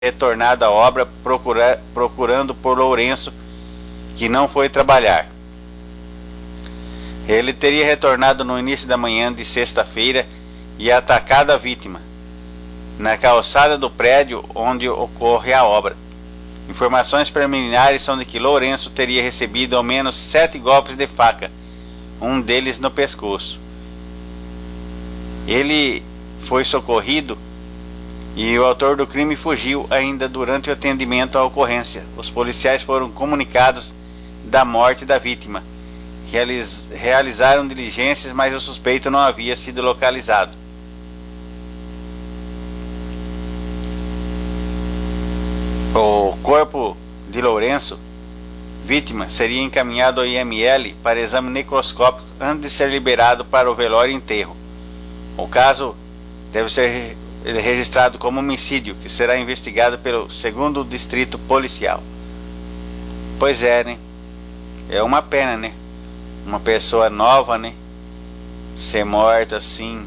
retornado à obra procurando por Lourenço, que não foi trabalhar. Ele teria retornado no início da manhã de sexta-feira e atacado a vítima na calçada do prédio onde ocorre a obra. Informações preliminares são de que Lourenço teria recebido ao menos 7 golpes de faca, um deles no pescoço. Ele foi socorrido e o autor do crime fugiu ainda durante o atendimento à ocorrência. Os policiais foram comunicados da morte da vítima. Realizaram diligências, mas o suspeito não havia sido localizado. O corpo de Lourenço, vítima, seria encaminhado ao IML para exame necroscópico antes de ser liberado para o velório e enterro. O caso deve ser registrado como homicídio, que será investigado pelo 2º Distrito Policial. Pois é, né? É uma pena, né? Uma pessoa nova, né? Ser morto assim,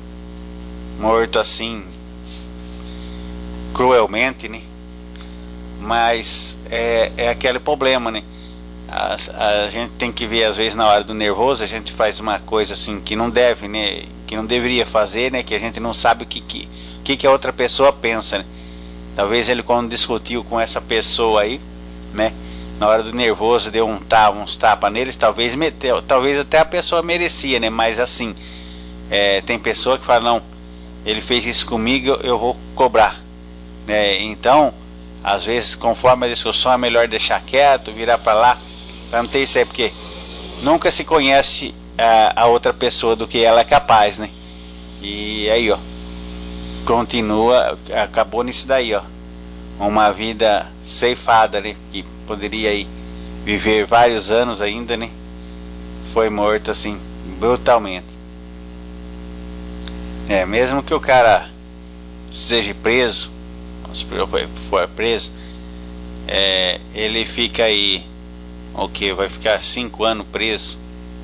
cruelmente, né? Mas é aquele problema, né? A gente tem que ver, às vezes, na hora do nervoso, a gente faz uma coisa assim que não deve, né? Que não deveria fazer, né? Que a gente não sabe o que a outra pessoa pensa, né? Talvez ele, quando discutiu com essa pessoa aí, né? Na hora do nervoso, deu uns tapas neles, talvez até a pessoa merecia, né? Mas assim, tem pessoa que fala, não, ele fez isso comigo, eu vou cobrar, né? Então, às vezes, conforme a discussão, é melhor deixar quieto, virar para lá, para não ter isso aí, porque nunca se conhece a outra pessoa do que ela é capaz, né? E aí, ó, continua, acabou nisso daí, ó, uma vida ceifada, né? Que poderia aí viver vários anos ainda, né? Foi morto assim, brutalmente. Mesmo que o cara seja preso, for preso, ele fica aí, o que? Vai ficar 5 anos preso,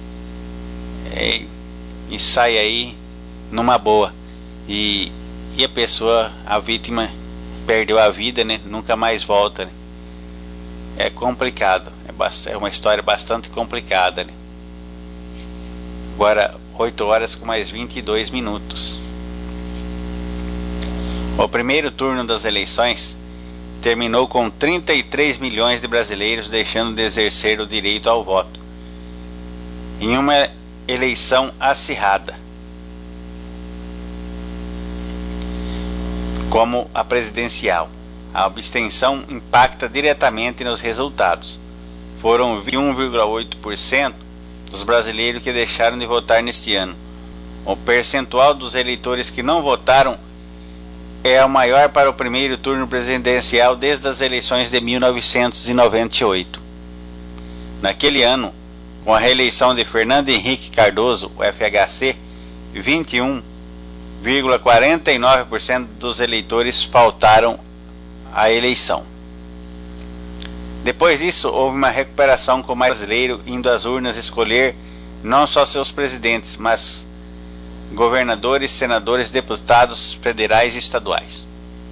e sai aí numa boa, e a pessoa, a vítima, perdeu a vida, né? Nunca mais volta, né? É complicado, é uma história bastante complicada, né? Agora 8 horas com mais 22 minutos. O primeiro turno das eleições terminou com 33 milhões de brasileiros deixando de exercer o direito ao voto, em uma eleição acirrada, como a presidencial. A abstenção impacta diretamente nos resultados. Foram 21,8% dos brasileiros que deixaram de votar neste ano. O percentual dos eleitores que não votaram é o maior para o primeiro turno presidencial desde as eleições de 1998. Naquele ano, com a reeleição de Fernando Henrique Cardoso, o FHC, 21,49% dos eleitores faltaram à eleição. Depois disso, houve uma recuperação com mais brasileiro indo às urnas escolher não só seus presidentes, mas governadores, senadores, deputados federais e estaduais.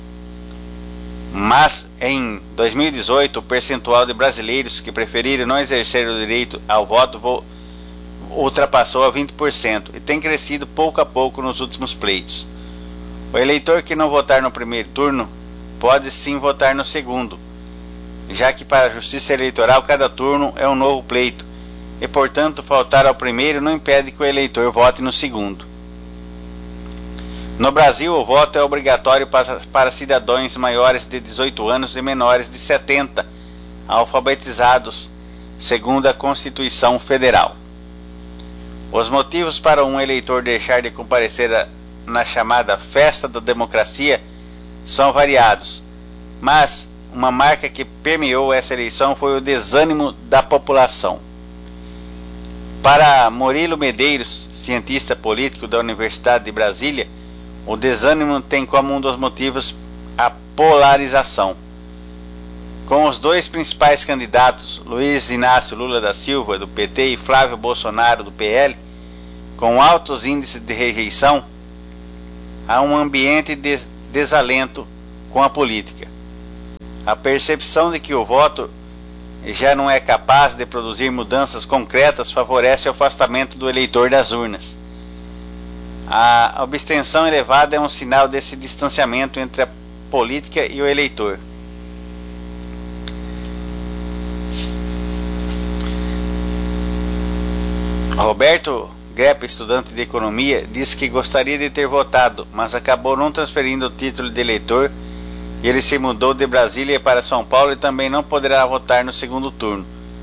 Mas em 2018, o percentual de brasileiros que preferiram não exercer o direito ao voto ultrapassou a 20% e tem crescido pouco a pouco nos últimos pleitos. O eleitor que não votar no primeiro turno pode sim votar no segundo, já que para a Justiça Eleitoral cada turno é um novo pleito e, portanto, faltar ao primeiro não impede que o eleitor vote no segundo. No Brasil, o voto é obrigatório para cidadãos maiores de 18 anos e menores de 70, alfabetizados, segundo a Constituição Federal. Os motivos para um eleitor deixar de comparecer na chamada Festa da Democracia são variados, mas uma marca que permeou essa eleição foi o desânimo da população. Para Murilo Medeiros, cientista político da Universidade de Brasília, o desânimo tem como um dos motivos a polarização. Com os dois principais candidatos, Luiz Inácio Lula da Silva, do PT, e Flávio Bolsonaro, do PL, com altos índices de rejeição, há um ambiente de desalento com a política. A percepção de que o voto já não é capaz de produzir mudanças concretas favorece o afastamento do eleitor das urnas. A abstenção elevada é um sinal desse distanciamento entre a política e o eleitor. Roberto Grepp, estudante de economia, disse que gostaria de ter votado, mas acabou não transferindo o título de eleitor. Ele se mudou de Brasília para São Paulo e também não poderá votar no segundo turno.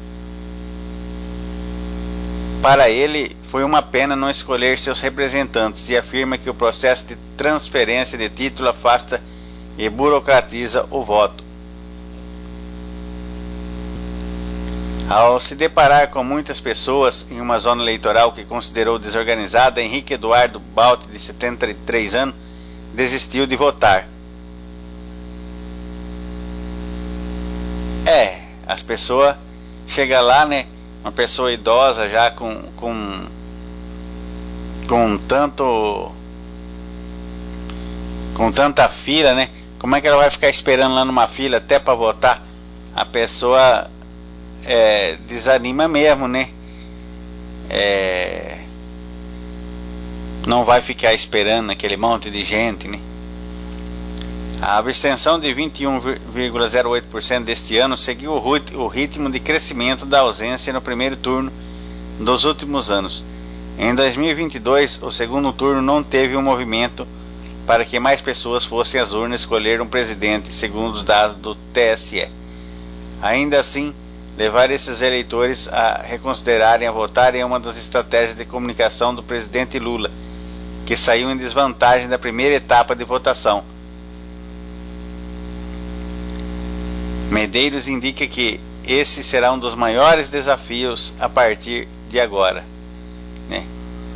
Para ele, foi uma pena não escolher seus representantes e afirma que o processo de transferência de título afasta e burocratiza o voto. Ao se deparar com muitas pessoas em uma zona eleitoral que considerou desorganizada, Henrique Eduardo Balt, de 73 anos, desistiu de votar. As pessoas chegam lá, né? Uma pessoa idosa já com tanta fila, né? Como é que ela vai ficar esperando lá numa fila até para votar? A pessoa desanima mesmo, né? Não vai ficar esperando aquele monte de gente, né? A abstenção de 21,08% deste ano seguiu o ritmo de crescimento da ausência no primeiro turno dos últimos anos. Em 2022, o segundo turno não teve um movimento para que mais pessoas fossem às urnas escolher um presidente, segundo os dados do TSE. Ainda assim, levar esses eleitores a reconsiderarem a votar é uma das estratégias de comunicação do presidente Lula, que saiu em desvantagem da primeira etapa de votação. Medeiros indica que esse será um dos maiores desafios a partir de agora, né?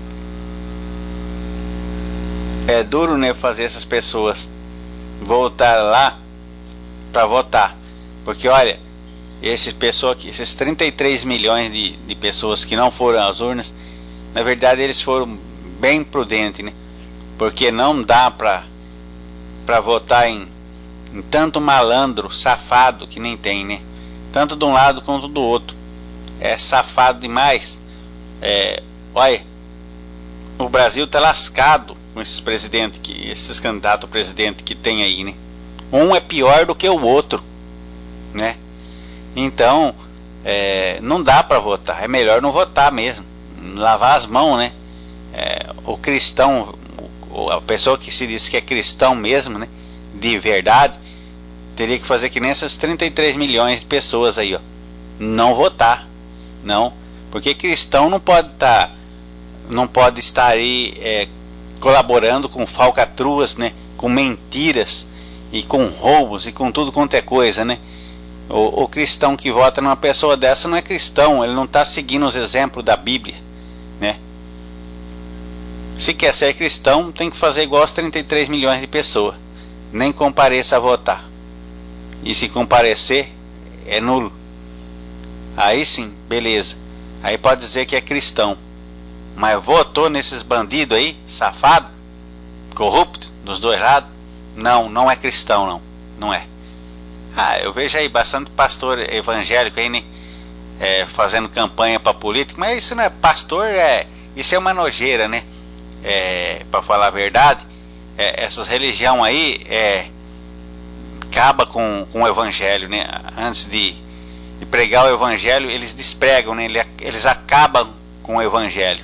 É duro, né, fazer essas pessoas voltar lá para votar, porque olha, esses 33 milhões de pessoas que não foram às urnas, na verdade eles foram bem prudentes, né? Porque não dá para votar em tanto malandro, safado que nem tem, né? Tanto de um lado quanto do outro. É safado demais. Olha, o Brasil tá lascado com esses presidentes, esses candidatos a presidente que tem aí, né? Um é pior do que o outro, né? Então, não dá para votar. É melhor não votar mesmo. Lavar as mãos, né? O cristão, a pessoa que se diz que é cristão mesmo, né? De verdade, teria que fazer que nem essas 33 milhões de pessoas aí, ó, não votar, não, porque cristão não pode estar aí colaborando com falcatruas, né, com mentiras e com roubos e com tudo quanto é coisa, né? O cristão que vota numa pessoa dessa não é cristão, ele não está seguindo os exemplos da Bíblia, né? Se quer ser cristão, tem que fazer igual aos 33 milhões de pessoas. Nem compareça a votar. E se comparecer, é nulo. Aí sim, beleza. Aí pode dizer que é cristão. Mas votou nesses bandidos aí, safado, corrupto, dos dois lados? Não é cristão, não. Não é. Eu vejo aí bastante pastor evangélico aí, né? Fazendo campanha para político. Mas isso não é pastor, isso é uma nojeira, né? Para falar a verdade. Essas religiões aí acaba com o evangelho, né? Antes de pregar o evangelho, eles despregam, né? Eles acabam com o evangelho.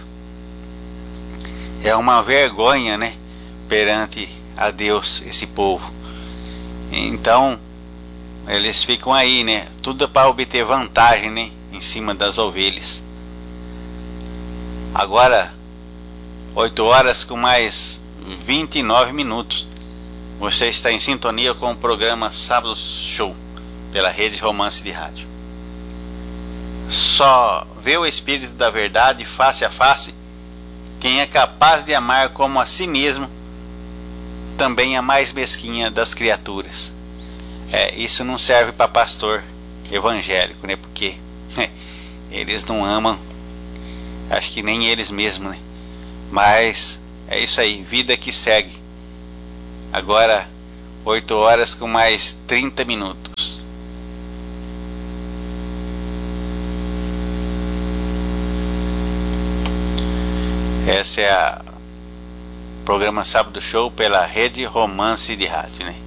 É uma vergonha, né? Perante a Deus, esse povo. Então, eles ficam aí, né? Tudo para obter vantagem, né? Em cima das ovelhas. Agora, 8 horas com mais 29 minutos. Você está em sintonia com o programa Sábado Show, pela Rede Romance de Rádio. Só vê o Espírito da Verdade face a face quem é capaz de amar como a si mesmo também a mais mesquinha das criaturas. Isso não serve para pastor evangélico, né? Porque eles não amam, acho que nem eles mesmos, né? Mas é isso aí, vida que segue. Agora 8 horas com mais 30 minutos. Essa é a programa Sábado Show pela Rede Romance de Rádio, né?